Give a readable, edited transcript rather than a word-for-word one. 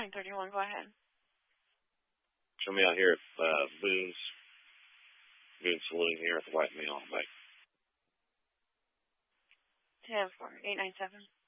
931. Go ahead. Show me out here at Boone's Saloon here at the White Mill. Like 10-4, 897.